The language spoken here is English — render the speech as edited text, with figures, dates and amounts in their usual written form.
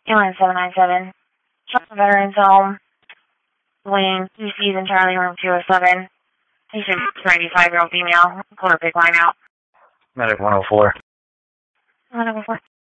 Airline 797. Charles Veterans Home. Wing, EC's in Charlie Room 207. Patient 95-year-old female. Quarter big line out. Medic 104. 104.